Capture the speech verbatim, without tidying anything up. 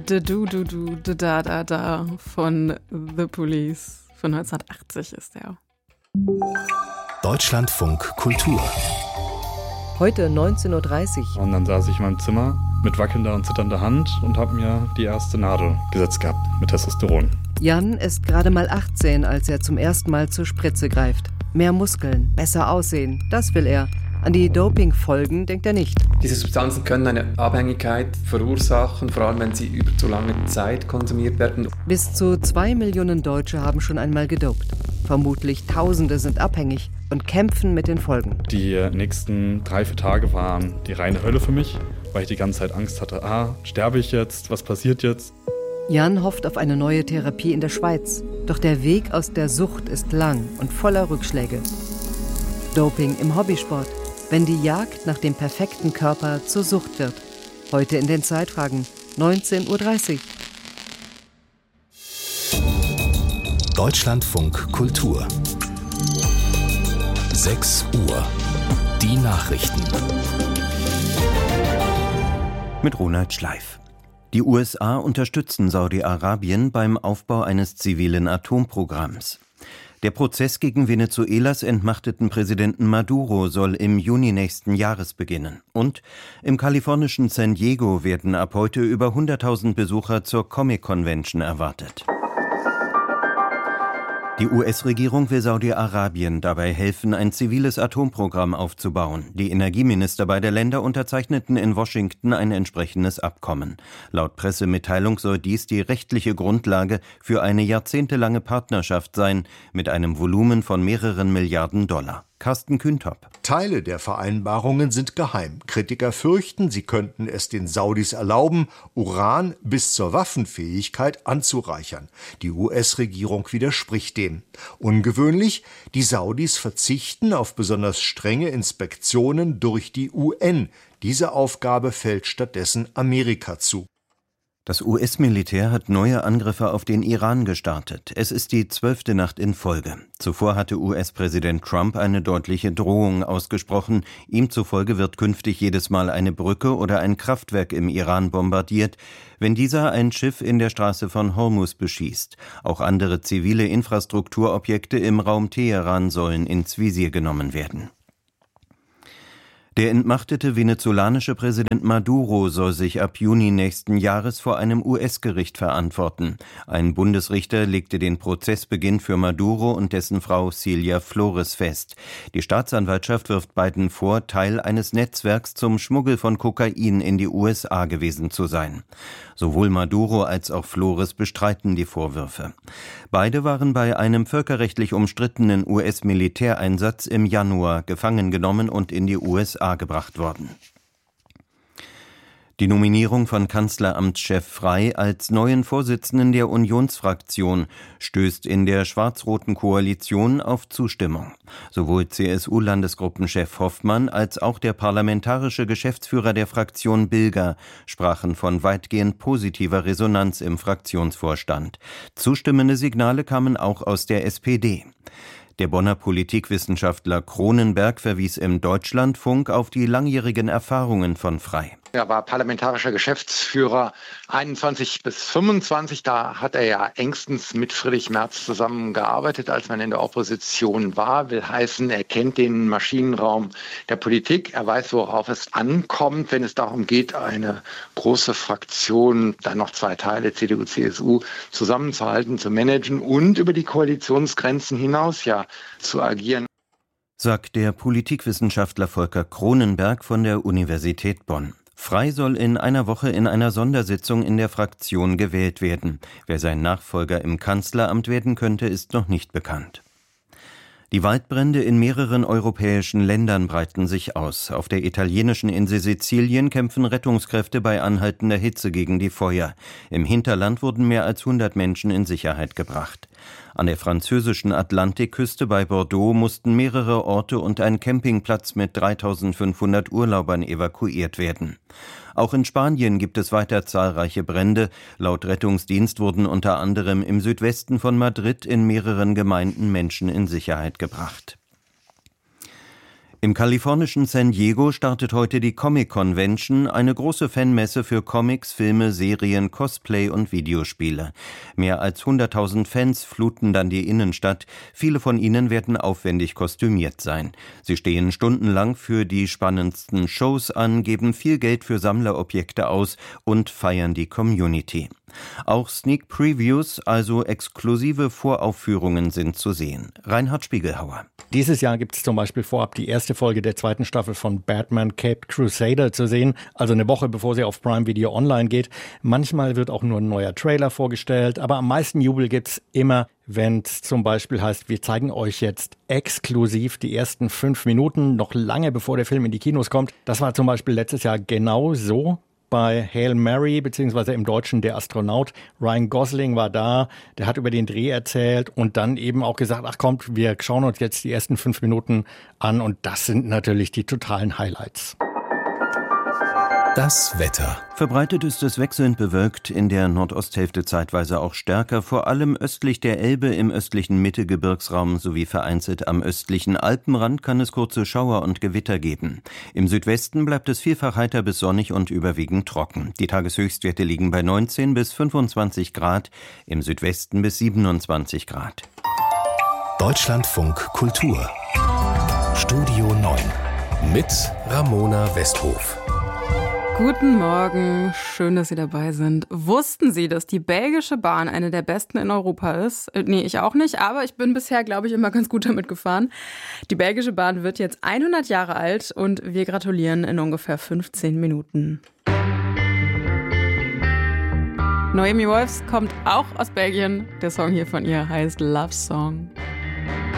De Du Du Du De Da Da Da von The Police von neunzehnhundertachtzig ist der. Deutschlandfunk Kultur. Heute neunzehn Uhr dreißig. Und dann saß ich in meinem Zimmer mit wackelnder und zitternder Hand und habe mir die erste Nadel gesetzt gehabt mit Testosteron. Jan ist gerade mal achtzehn, als er zum ersten Mal zur Spritze greift. Mehr Muskeln, besser aussehen, das will er. An die Dopingfolgen denkt er nicht. Diese Substanzen können eine Abhängigkeit verursachen, vor allem wenn sie über zu lange Zeit konsumiert werden. Bis zu zwei Millionen Deutsche haben schon einmal gedopt. Vermutlich Tausende sind abhängig und kämpfen mit den Folgen. Die nächsten drei, vier Tage waren die reine Hölle für mich, weil ich die ganze Zeit Angst hatte, ah, sterbe ich jetzt, was passiert jetzt? Jan hofft auf eine neue Therapie in der Schweiz. Doch der Weg aus der Sucht ist lang und voller Rückschläge. Doping im Hobbysport. Wenn die Jagd nach dem perfekten Körper zur Sucht wird. Heute in den Zeitfragen, neunzehn Uhr dreißig. Deutschlandfunk Kultur. sechs Uhr. Die Nachrichten. Mit Ronald Schleif. Die U S A unterstützen Saudi-Arabien beim Aufbau eines zivilen Atomprogramms. Der Prozess gegen Venezuelas entmachteten Präsidenten Maduro soll im Juni nächsten Jahres beginnen. Und im kalifornischen San Diego werden ab heute über hunderttausend Besucher zur Comic-Convention erwartet. Die U S-Regierung will Saudi-Arabien dabei helfen, ein ziviles Atomprogramm aufzubauen. Die Energieminister beider Länder unterzeichneten in Washington ein entsprechendes Abkommen. Laut Pressemitteilung soll dies die rechtliche Grundlage für eine jahrzehntelange Partnerschaft sein, mit einem Volumen von mehreren Milliarden Dollar. Carsten Kühntop. Teile der Vereinbarungen sind geheim. Kritiker fürchten, sie könnten es den Saudis erlauben, Uran bis zur Waffenfähigkeit anzureichern. Die U S-Regierung widerspricht dem. Ungewöhnlich, die Saudis verzichten auf besonders strenge Inspektionen durch die U N. Diese Aufgabe fällt stattdessen Amerika zu. Das U S-Militär hat neue Angriffe auf den Iran gestartet. Es ist die zwölfte Nacht in Folge. Zuvor hatte U S-Präsident Trump eine deutliche Drohung ausgesprochen. Ihm zufolge wird künftig jedes Mal eine Brücke oder ein Kraftwerk im Iran bombardiert, wenn dieser ein Schiff in der Straße von Hormuz beschießt. Auch andere zivile Infrastrukturobjekte im Raum Teheran sollen ins Visier genommen werden. Der entmachtete venezolanische Präsident Maduro soll sich ab Juni nächsten Jahres vor einem U S-Gericht verantworten. Ein Bundesrichter legte den Prozessbeginn für Maduro und dessen Frau Cilia Flores fest. Die Staatsanwaltschaft wirft beiden vor, Teil eines Netzwerks zum Schmuggel von Kokain in die U S A gewesen zu sein. Sowohl Maduro als auch Flores bestreiten die Vorwürfe. Beide waren bei einem völkerrechtlich umstrittenen U S-Militäreinsatz im Januar gefangen genommen und in die U S A gebracht worden. Die Nominierung von Kanzleramtschef Frey als neuen Vorsitzenden der Unionsfraktion stößt in der schwarz-roten Koalition auf Zustimmung. Sowohl C S U-Landesgruppenchef Hoffmann als auch der parlamentarische Geschäftsführer der Fraktion Bilger sprachen von weitgehend positiver Resonanz im Fraktionsvorstand. Zustimmende Signale kamen auch aus der S P D. Der Bonner Politikwissenschaftler Cronenberg verwies im Deutschlandfunk auf die langjährigen Erfahrungen von Frey. Er war parlamentarischer Geschäftsführer einundzwanzig bis fünfundzwanzig. Da hat er ja engstens mit Friedrich Merz zusammengearbeitet, als man in der Opposition war. Will heißen, er kennt den Maschinenraum der Politik. Er weiß, worauf es ankommt, wenn es darum geht, eine große Fraktion, dann noch zwei Teile, C D U, C S U, zusammenzuhalten, zu managen und über die Koalitionsgrenzen hinaus ja zu agieren. Sagt der Politikwissenschaftler Volker Cronenberg von der Universität Bonn. Frey soll in einer Woche in einer Sondersitzung in der Fraktion gewählt werden. Wer sein Nachfolger im Kanzleramt werden könnte, ist noch nicht bekannt. Die Waldbrände in mehreren europäischen Ländern breiten sich aus. Auf der italienischen Insel Sizilien kämpfen Rettungskräfte bei anhaltender Hitze gegen die Feuer. Im Hinterland wurden mehr als hundert Menschen in Sicherheit gebracht. An der französischen Atlantikküste bei Bordeaux mussten mehrere Orte und ein Campingplatz mit dreitausendfünfhundert Urlaubern evakuiert werden. Auch in Spanien gibt es weiter zahlreiche Brände. Laut Rettungsdienst wurden unter anderem im Südwesten von Madrid in mehreren Gemeinden Menschen in Sicherheit gebracht. Im kalifornischen San Diego startet heute die Comic Convention, eine große Fanmesse für Comics, Filme, Serien, Cosplay und Videospiele. Mehr als hunderttausend Fans fluten dann die Innenstadt. Viele von ihnen werden aufwendig kostümiert sein. Sie stehen stundenlang für die spannendsten Shows an, geben viel Geld für Sammlerobjekte aus und feiern die Community. Auch Sneak Previews, also exklusive Voraufführungen, sind zu sehen. Reinhard Spiegelhauer. Dieses Jahr gibt es zum Beispiel vorab die erste Folge der zweiten Staffel von Batman Caped Crusader zu sehen, also eine Woche bevor sie auf Prime Video online geht. Manchmal wird auch nur ein neuer Trailer vorgestellt, aber am meisten Jubel gibt's immer, wenn es zum Beispiel heißt, wir zeigen euch jetzt exklusiv die ersten fünf Minuten, noch lange bevor der Film in die Kinos kommt. Das war zum Beispiel letztes Jahr genau so. Bei Hail Mary, beziehungsweise im Deutschen Der Astronaut. Ryan Gosling war da, der hat über den Dreh erzählt und dann eben auch gesagt, ach kommt, wir schauen uns jetzt die ersten fünf Minuten an und das sind natürlich die totalen Highlights. Das Wetter. Verbreitet ist es wechselnd bewölkt, in der Nordosthälfte zeitweise auch stärker, vor allem östlich der Elbe, im östlichen Mittelgebirgsraum sowie vereinzelt am östlichen Alpenrand kann es kurze Schauer und Gewitter geben. Im Südwesten bleibt es vielfach heiter bis sonnig und überwiegend trocken. Die Tageshöchstwerte liegen bei neunzehn bis fünfundzwanzig Grad, im Südwesten bis siebenundzwanzig Grad. Deutschlandfunk Kultur. Studio neun mit Ramona Westhof. Guten Morgen, schön, dass Sie dabei sind. Wussten Sie, dass die belgische Bahn eine der besten in Europa ist? Äh, nee, ich auch nicht, aber ich bin bisher, glaube ich, immer ganz gut damit gefahren. Die belgische Bahn wird jetzt hundert Jahre alt und wir gratulieren in ungefähr fünfzehn Minuten. Noemi Wolfs kommt auch aus Belgien. Der Song hier von ihr heißt Love Song.